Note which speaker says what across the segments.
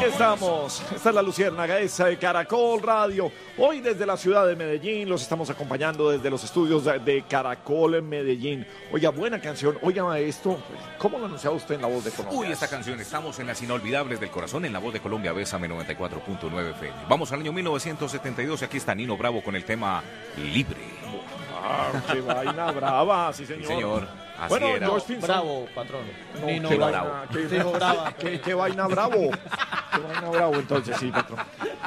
Speaker 1: estamos. Esta es la Luciérnaga, esa de Caracol Radio. Hoy desde la ciudad de Medellín los estamos acompañando desde los estudios de Caracol en Medellín. Oiga, buena canción. Oiga, esto, ¿cómo lo anunciaba usted en La Voz de Colombia?
Speaker 2: Uy, esta canción, estamos en las inolvidables del corazón, en La Voz de Colombia, Bésame 94.9 FM. Vamos al año 1972 y aquí está Nino Bravo con el tema Libre.
Speaker 1: Ah, qué vaina brava, sí señor.
Speaker 2: Sí, señor. Así
Speaker 1: bueno,
Speaker 2: era.
Speaker 1: George Pinson.
Speaker 3: Bravo, patrón.
Speaker 1: No,
Speaker 3: Nino
Speaker 1: qué
Speaker 3: Bravo.
Speaker 1: vaina, qué,
Speaker 3: Dijo brava.
Speaker 1: qué vaina bravo. Qué vaina bravo, entonces, sí, patrón.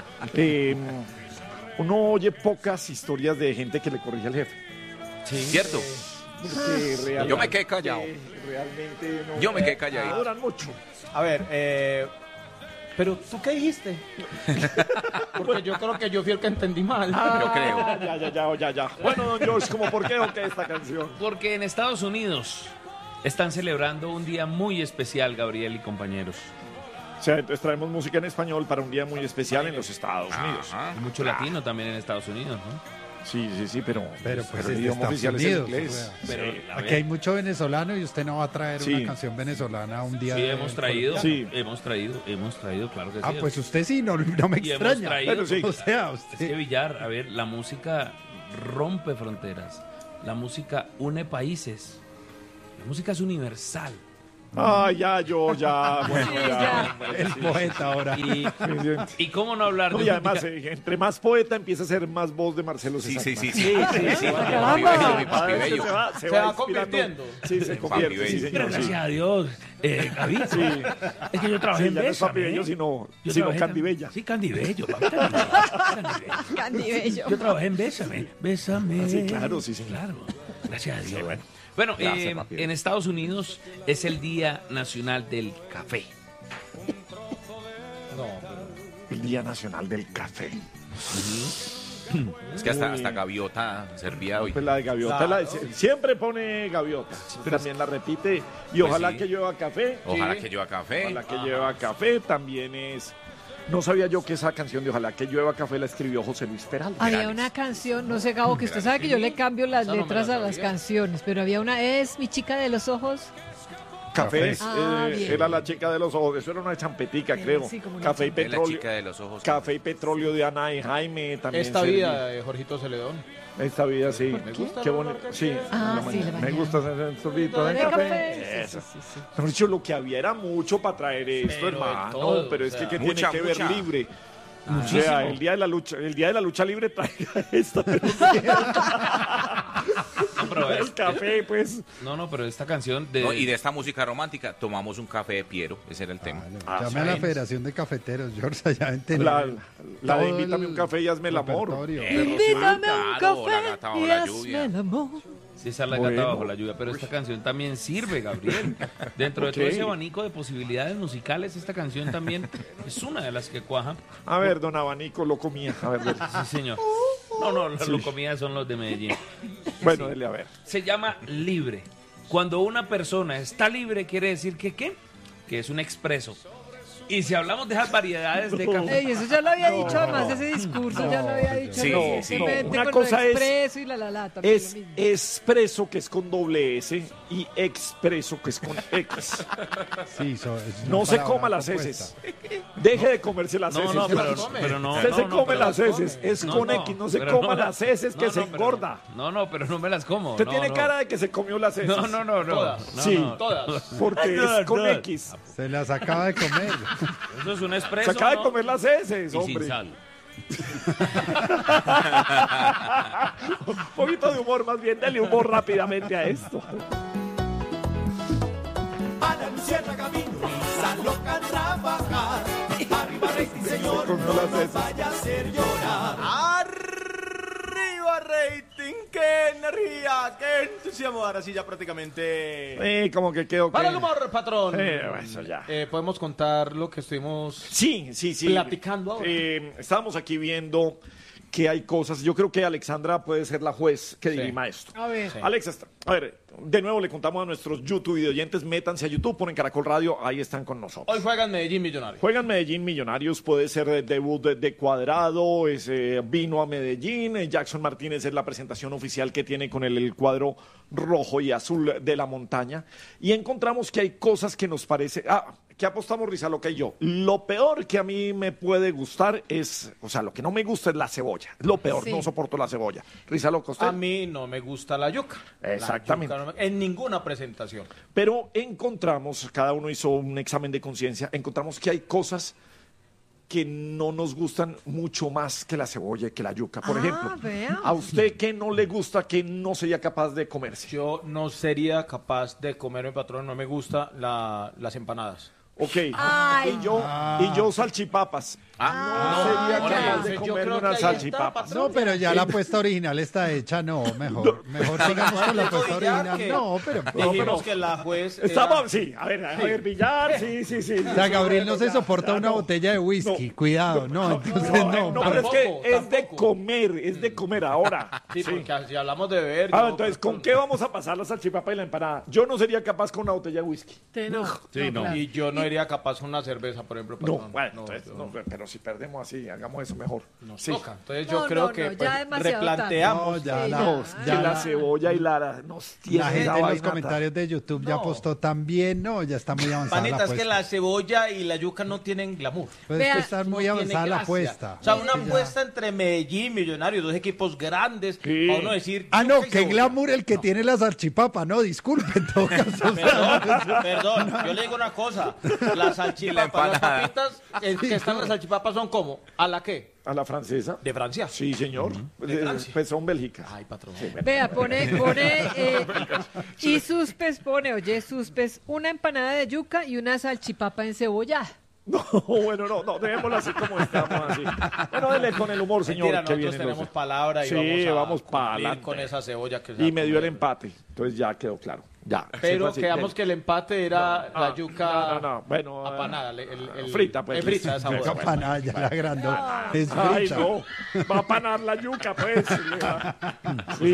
Speaker 1: Uno oye pocas historias de gente que le corrige al jefe.
Speaker 2: Sí. ¿Cierto?
Speaker 1: Realmente,
Speaker 2: Yo me quedé callado.
Speaker 1: Realmente no.
Speaker 2: Yo me quedé callado.
Speaker 1: No duran mucho.
Speaker 3: A ver, pero ¿tú qué dijiste? Porque yo creo que yo fui el que entendí mal.
Speaker 2: Yo creo.
Speaker 1: Ya. Bueno, don George, ¿cómo por qué o qué esta canción?
Speaker 4: Porque en Estados Unidos están celebrando un día muy especial, Gabriel y compañeros.
Speaker 1: O sea, entonces traemos música en español para un día muy especial en los Estados Unidos.
Speaker 2: Ajá.
Speaker 4: Hay mucho latino también en Estados Unidos, ¿no?
Speaker 1: Sí, pero
Speaker 5: pues
Speaker 1: el
Speaker 5: es de
Speaker 1: idioma
Speaker 5: Estados
Speaker 1: oficial
Speaker 5: Unidos,
Speaker 1: es el inglés.
Speaker 5: o
Speaker 4: Pero,
Speaker 1: Sí.
Speaker 4: a
Speaker 5: Aquí
Speaker 4: ver,
Speaker 5: hay mucho venezolano y usted no va a traer
Speaker 1: Sí.
Speaker 5: una canción venezolana un día.
Speaker 4: sí,
Speaker 5: de-
Speaker 4: hemos traído,
Speaker 1: Sí.
Speaker 4: hemos traído, claro que sí.
Speaker 5: Ah, pues usted sí, no me
Speaker 4: Y hemos
Speaker 5: extraña.
Speaker 4: traído,
Speaker 1: Bueno, sí.
Speaker 5: O sea,
Speaker 4: Es que
Speaker 5: usted.
Speaker 4: Villar, a ver, la música rompe fronteras, la música une países, la música es universal.
Speaker 1: Ah, bueno, ya.
Speaker 5: El poeta ahora.
Speaker 4: Y cómo no hablar
Speaker 1: No,
Speaker 4: de
Speaker 1: y además,
Speaker 4: música?
Speaker 1: entre más poeta empieza a ser más voz de Marcelo
Speaker 2: Sí.
Speaker 1: César.
Speaker 2: Papi bello, mi papi
Speaker 1: Cada vez
Speaker 2: bello.
Speaker 1: se va
Speaker 3: Se va
Speaker 1: inspirando.
Speaker 3: convirtiendo.
Speaker 1: Sí, se convierte, sí,
Speaker 2: Bello.
Speaker 1: señor.
Speaker 4: Pero
Speaker 1: sí.
Speaker 4: gracias a Dios, Gaby,
Speaker 1: Sí.
Speaker 4: es que yo trabajé
Speaker 1: Sí,
Speaker 4: en
Speaker 1: ya no es
Speaker 4: Bésame,
Speaker 1: Papi Bello,
Speaker 4: ¿eh?
Speaker 1: sino
Speaker 4: Yo
Speaker 1: Candy
Speaker 4: trabajé
Speaker 1: Bella.
Speaker 4: Sí, Candy Bello, papi, Candy Bello.
Speaker 6: Candy Bello.
Speaker 4: Yo trabajé en Bésame.
Speaker 1: Ah, sí, claro, sí, señor.
Speaker 4: Claro, gracias a Dios. Bueno,
Speaker 1: Gracias, papi.
Speaker 4: en Estados Unidos es el Día Nacional del Café.
Speaker 1: El Día Nacional del Café.
Speaker 2: Es que hasta Gaviota servía hoy.
Speaker 1: Pues la de Gaviota, siempre pone Gaviota. También la repite. Y
Speaker 2: Pues
Speaker 1: ojalá
Speaker 2: sí.
Speaker 1: que llueva café.
Speaker 2: Ojalá que llueva café.
Speaker 1: Ojalá que llueva café. También es... No sabía yo que esa canción de Ojalá que llueva café la escribió José Luis Peralta.
Speaker 6: Había una canción, no sé, Gabo, que usted sabe que yo le cambio las
Speaker 3: Esa no me
Speaker 6: letras
Speaker 3: la
Speaker 6: a las
Speaker 3: sabía.
Speaker 6: canciones, pero había una, es mi chica de los ojos.
Speaker 1: Café
Speaker 6: Bien.
Speaker 1: era la chica de los ojos. Eso era una champetica, creo.
Speaker 6: Sí, como una
Speaker 1: Café y
Speaker 2: Es la
Speaker 1: petróleo.
Speaker 2: chica de los ojos.
Speaker 1: Café y petróleo de Ana y Jaime también.
Speaker 3: Esta
Speaker 1: servía.
Speaker 3: vida de Jorgito Celedón.
Speaker 1: Esta vida, sí.
Speaker 3: Me gusta
Speaker 1: Qué
Speaker 3: el
Speaker 1: bonito.
Speaker 3: olor
Speaker 1: Sí.
Speaker 3: que
Speaker 6: Ah,
Speaker 1: en la
Speaker 6: sí,
Speaker 1: mañana.
Speaker 6: la
Speaker 1: Me
Speaker 6: mañana.
Speaker 1: gusta hacer el sorbito de
Speaker 6: De
Speaker 1: café.
Speaker 6: café.
Speaker 1: Eso.
Speaker 6: Sí.
Speaker 1: Mejor dicho, lo que había era mucho para traer esto,
Speaker 3: Pero de
Speaker 1: hermano.
Speaker 3: todo,
Speaker 1: Pero
Speaker 3: o
Speaker 1: es
Speaker 3: sea,
Speaker 1: que
Speaker 2: mucha,
Speaker 1: tiene que ver
Speaker 2: mucha.
Speaker 1: libre. O
Speaker 4: Muchísimo.
Speaker 1: sea, el día de la lucha libre traiga esta.
Speaker 4: No, pero
Speaker 1: El café, pues.
Speaker 4: No, pero esta canción de...
Speaker 2: No, y de esta música romántica tomamos un café de Piero. Ese era el tema.
Speaker 5: Llame a la Federación de Cafeteros, George, allá en Tenerife.
Speaker 1: La de
Speaker 5: Todo
Speaker 1: invítame
Speaker 5: el
Speaker 1: un café y hazme el amor.
Speaker 5: repertorio.
Speaker 6: Invítame a un
Speaker 2: Claro, la
Speaker 6: café
Speaker 2: gata bajo
Speaker 6: y
Speaker 2: la
Speaker 6: hazme
Speaker 2: lluvia.
Speaker 6: el amor.
Speaker 4: Sí, esa es la
Speaker 1: Bueno.
Speaker 4: gata bajo la lluvia, pero esta canción también sirve, Gabriel. Dentro
Speaker 1: Ok.
Speaker 4: de todo ese abanico de posibilidades musicales, esta canción también es una de las que cuaja.
Speaker 1: A ver, don Abanico lo comía. A ver, dele.
Speaker 4: Sí, señor. No, las locomidas son los de Medellín.
Speaker 1: Bueno, dele a ver.
Speaker 4: Se llama libre. Cuando una persona está libre, quiere decir que ¿qué? Que es un expreso. Y si hablamos de esas variedades de café...
Speaker 6: Ey, eso ya lo había dicho, además ese discurso ya lo había dicho.
Speaker 2: Sí,
Speaker 6: no,
Speaker 2: sí.
Speaker 6: simplemente
Speaker 1: Una
Speaker 6: con
Speaker 1: cosa
Speaker 6: lo
Speaker 1: es-
Speaker 6: expreso y la también
Speaker 1: Es
Speaker 6: lo mismo.
Speaker 1: expreso, que es con doble S, y expreso, que es con X.
Speaker 5: Sí, es una
Speaker 1: No se
Speaker 5: palabra
Speaker 1: coma las
Speaker 5: compuesta.
Speaker 1: heces. Deje de comerse las heces.
Speaker 4: pero no.
Speaker 1: Usted se
Speaker 4: no,
Speaker 1: come
Speaker 4: pero
Speaker 1: las
Speaker 4: las
Speaker 1: heces. Es
Speaker 4: No,
Speaker 1: con
Speaker 4: no,
Speaker 1: X, no se
Speaker 4: pero
Speaker 1: coma
Speaker 4: no.
Speaker 1: las heces que
Speaker 4: No,
Speaker 1: se
Speaker 4: no, pero-
Speaker 1: engorda.
Speaker 4: pero no me las como.
Speaker 1: Usted
Speaker 4: no,
Speaker 1: tiene
Speaker 4: no.
Speaker 1: cara de que se comió las heces.
Speaker 4: No.
Speaker 3: Todas.
Speaker 1: Sí.
Speaker 4: no.
Speaker 3: Todas.
Speaker 1: Porque es con X.
Speaker 5: Se las acaba de comer.
Speaker 4: Eso es un
Speaker 1: Se
Speaker 4: expreso,
Speaker 1: acaba de
Speaker 4: ¿no?
Speaker 1: comer las heces,
Speaker 4: Y sin
Speaker 1: hombre.
Speaker 4: sal.
Speaker 1: Un poquito de humor, más bien, dale humor rápidamente a esto.
Speaker 7: Ana Luciana Camino, Lisa loca a trabajar. Arriba rating, señor,
Speaker 1: comió
Speaker 7: no
Speaker 1: las
Speaker 7: nos
Speaker 1: heces.
Speaker 7: vaya a hacer llorar. Arriba rating, qué energía, qué entusiasmo. Ahora sí ya prácticamente...
Speaker 1: Como que quedó.
Speaker 3: Para el humor, patrón.
Speaker 1: Eso ya.
Speaker 3: Podemos contar lo que estuvimos...
Speaker 1: Sí.
Speaker 3: Platicando ahora.
Speaker 1: Estábamos aquí viendo que hay cosas. Yo creo que Alexandra puede ser la juez que dirima esto.
Speaker 6: A ver.
Speaker 1: Alexa, a ver, de nuevo le contamos a nuestros YouTube y oyentes, métanse a YouTube, ponen Caracol Radio, ahí están con nosotros.
Speaker 3: Hoy juegan Medellín Millonarios.
Speaker 1: Juegan Medellín Millonarios, puede ser el debut de Cuadrado, vino a Medellín, Jackson Martínez es la presentación oficial que tiene con el cuadro rojo y azul de la montaña, y encontramos que hay cosas que nos parece... ¿Qué apostamos Rizaloca y yo? Lo peor que a mí me puede gustar es, o sea, lo que no me gusta es la cebolla. Lo peor,
Speaker 6: Sí.
Speaker 1: no soporto la cebolla. Rizaloca, ¿usted?
Speaker 3: A mí no me gusta la yuca.
Speaker 1: Exactamente.
Speaker 3: La yuca en ninguna presentación.
Speaker 1: Pero encontramos, cada uno hizo un examen de conciencia, encontramos que hay cosas que no nos gustan mucho más que la cebolla y que la yuca. Por ejemplo,
Speaker 6: vea.
Speaker 1: ¿a usted qué no le gusta, que no sería capaz de comerse?
Speaker 3: Yo no sería capaz de comerme, patrón, no me gusta las empanadas.
Speaker 1: Ok,
Speaker 6: Ay.
Speaker 1: y yo salchipapas. No sería
Speaker 3: ahora,
Speaker 1: capaz de
Speaker 3: yo
Speaker 1: comerme
Speaker 3: creo que
Speaker 1: unas
Speaker 3: ahí está,
Speaker 1: salchipapas.
Speaker 3: patrón.
Speaker 5: No, pero ya la apuesta original está hecha, no, mejor sigamos con la apuesta original. No, pero...
Speaker 3: Dijimos que la juez
Speaker 1: Estaba, sí, a ver, Villar, sí.
Speaker 5: O sea, Gabriel no se soporta una botella de whisky, cuidado, no, entonces no.
Speaker 1: No, pero es que
Speaker 3: Tampoco,
Speaker 1: es de
Speaker 3: tampoco.
Speaker 1: comer ahora.
Speaker 3: Sí, porque si hablamos de beber...
Speaker 1: Ah,
Speaker 3: yo,
Speaker 1: entonces, ¿con
Speaker 3: patrón,
Speaker 1: qué vamos a pasar la salchipapa y la empanada? Yo no sería capaz con una botella de whisky.
Speaker 6: Usted no.
Speaker 2: Sí, no.
Speaker 6: claro.
Speaker 3: Y yo no iría capaz con una cerveza, por ejemplo,
Speaker 1: No,
Speaker 3: patrón.
Speaker 1: bueno, entonces, no, pero si perdemos así, hagamos eso mejor.
Speaker 3: Nos
Speaker 1: Sí.
Speaker 3: toca. Entonces
Speaker 6: No,
Speaker 3: yo creo
Speaker 6: no,
Speaker 3: que
Speaker 6: no,
Speaker 3: pues,
Speaker 6: ya demasiado
Speaker 3: replanteamos.
Speaker 5: No, ya
Speaker 6: Sí,
Speaker 5: la,
Speaker 1: No, es que
Speaker 5: ya
Speaker 1: la
Speaker 5: la,
Speaker 1: cebolla y la nos tiene
Speaker 5: la gente
Speaker 1: esa
Speaker 5: en los
Speaker 1: vainata.
Speaker 5: comentarios de YouTube ya
Speaker 3: No.
Speaker 5: apostó también, no, ya está muy avanzada la
Speaker 3: Panita, es que
Speaker 5: apuesta.
Speaker 3: la cebolla y la yuca no tienen glamour.
Speaker 5: Pues es que
Speaker 6: Vea,
Speaker 5: está muy
Speaker 3: No tiene
Speaker 5: avanzada la
Speaker 3: gracia.
Speaker 5: apuesta.
Speaker 3: O sea, una
Speaker 5: Es que ya-
Speaker 3: apuesta entre Medellín, Millonarios, dos equipos grandes,
Speaker 1: Sí.
Speaker 3: para uno decir...
Speaker 5: Ah, no,
Speaker 3: yuca y
Speaker 5: qué
Speaker 3: cebolla.
Speaker 5: glamour el que tiene la salchipapa, no, disculpe, en todo caso.
Speaker 3: Perdón, yo le digo una cosa. Las salchipapas, las
Speaker 2: empanada.
Speaker 3: papitas que están en las salchipapas son como, ¿a la qué?
Speaker 1: ¿A la francesa?
Speaker 3: De Francia.
Speaker 1: Sí, señor.
Speaker 3: Francia.
Speaker 1: Pues son bélgicas.
Speaker 3: Ay, patrón.
Speaker 6: Vea, pone, y Suspes pone, oye, Suspes, una empanada de yuca y una salchipapa encebollada.
Speaker 1: No, bueno, no, dejémoslo así como estamos, así. Bueno, dele con el humor, señor,
Speaker 3: Mentira,
Speaker 1: que
Speaker 3: nosotros
Speaker 1: viene
Speaker 3: tenemos palabra y
Speaker 1: Sí,
Speaker 3: vamos a
Speaker 1: para
Speaker 3: cumplir
Speaker 1: adelante.
Speaker 3: con esa cebolla que se
Speaker 1: Y
Speaker 3: va a
Speaker 1: me dio el
Speaker 3: comer.
Speaker 1: empate, entonces ya quedó claro. Ya.
Speaker 3: Pero
Speaker 1: Sí, fue
Speaker 3: quedamos
Speaker 1: así.
Speaker 3: que el empate era la yuca
Speaker 1: No, bueno.
Speaker 3: apanada.
Speaker 1: Frita, pues.
Speaker 3: Frita, esa
Speaker 5: Yuca
Speaker 3: boda.
Speaker 5: panada, ya la agrandó. Es
Speaker 1: Ay,
Speaker 5: frita.
Speaker 1: no, va a panar la yuca, pues. Sí.